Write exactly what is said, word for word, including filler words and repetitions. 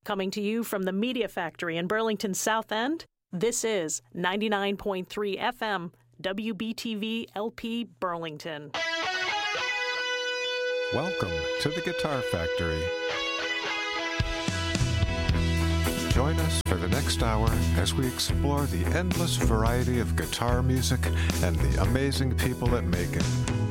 Coming to you from the Media Factory in Burlington South End, this is ninety-nine point three F M, W B T V L P Burlington. Welcome to the Guitar Factory. Join us for the next hour as we explore the endless variety of guitar music and the amazing people that make it.